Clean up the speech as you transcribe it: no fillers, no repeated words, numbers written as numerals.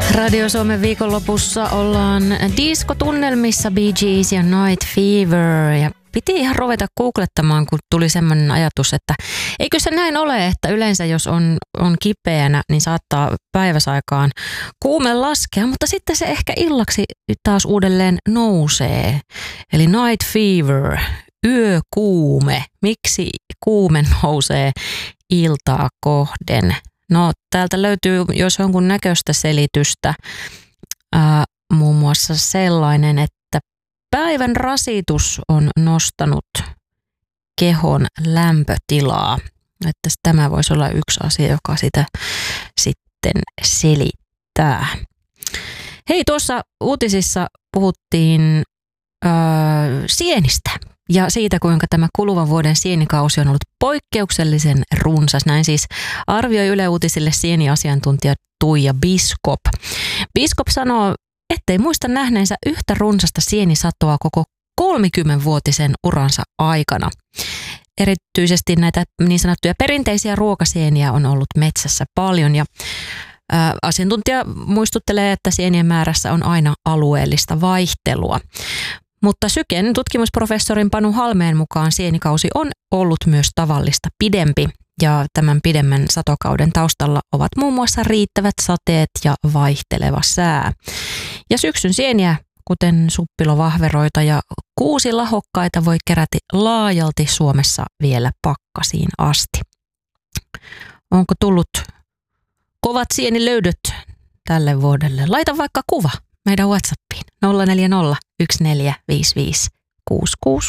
Radio Suomen viikonlopussa ollaan diskotunnelmissa, Bee Gees ja Night Fever. Ja piti ihan ruveta googlettamaan, kun tuli semmoinen ajatus, että eikö se näin ole, että yleensä jos on kipeänä, niin saattaa päiväsaikaan kuume laskea, mutta sitten se ehkä illaksi taas uudelleen nousee. Eli Night Fever, yökuume. Miksi kuume nousee iltaa kohden? No, täältä löytyy jos jonkun näköistä selitystä, muun muassa sellainen, että päivän rasitus on nostanut kehon lämpötilaa. Että tämä voisi olla yksi asia, joka sitä sitten selittää. Hei, tuossa uutisissa puhuttiin sienistä. Ja siitä, kuinka tämä kuluvan vuoden sienikausi on ollut poikkeuksellisen runsas. Näin siis arvioi Yle Uutisille sieniasiantuntija Tuija Biskop. Biskop sanoo, ettei muista nähneensä yhtä runsasta sienisatoa koko 30-vuotisen uransa aikana. Erityisesti näitä niin sanottuja perinteisiä ruokasieniä on ollut metsässä paljon ja asiantuntija muistuttelee, että sienien määrässä on aina alueellista vaihtelua. Mutta Syken tutkimusprofessorin Panu Halmeen mukaan sienikausi on ollut myös tavallista pidempi ja tämän pidemmän satokauden taustalla ovat muun muassa riittävät sateet ja vaihteleva sää. Ja syksyn sieniä, kuten suppilovahveroita ja kuusilahokkaita, voi kerätä laajalti Suomessa vielä pakkasiin asti. Onko tullut kovat sienilöydöt tälle vuodelle? Laita vaikka kuva meidän WhatsAppiin 040 1455 666.